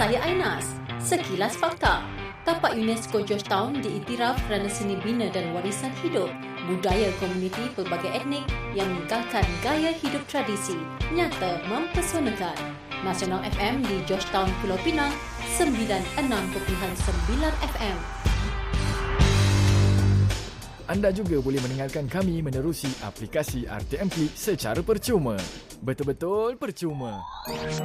Saya Ainas. Sekilas fakta. Tapak UNESCO Georgetown diiktiraf kerana seni bina dan warisan hidup, budaya komuniti pelbagai etnik yang meninggalkan gaya hidup tradisi, nyata mempesonakan. Nasional FM di Georgetown, Pulau Pinang, 96.9 FM. Anda juga boleh mendengarkan kami menerusi aplikasi RTM Klik secara percuma. Betul-betul percuma.